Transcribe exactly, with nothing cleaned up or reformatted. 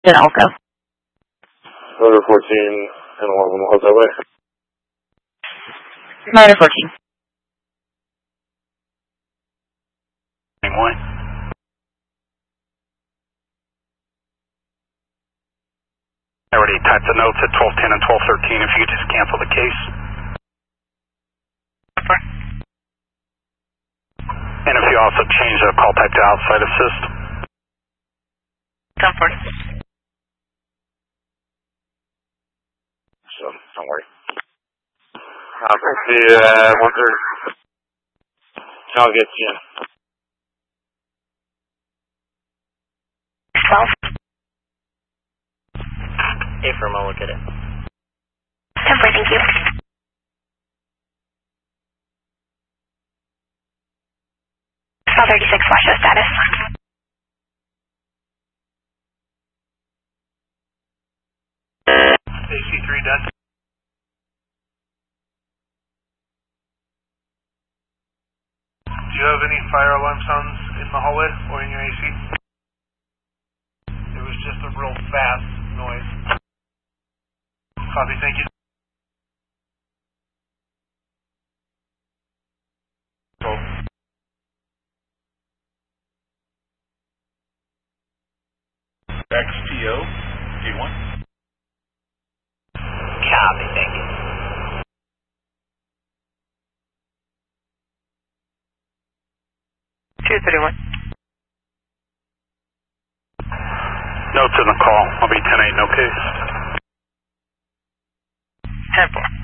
in Elko. Niner fourteen and eleven, what's that way? Niner fourteen. One. I already typed the notes at twelve ten and twelve thirteen. If you could just cancel the case. Okay. And if you also change the call type to outside assist. ten forty. So, don't worry. I'll see you at one thirty. I'll get you. twelve. Hey, firm, I'll look at it. ten four, thank you. twelve thirty-six, flash show status. A C three done. Do you have any fire alarm sounds in the hallway or in your A C? It was just a real fast noise. Copy, thank you. X T O, G one. Copy, thank you. two thirty-one. Notes in the call. I'll be ten eight, no case. ten four.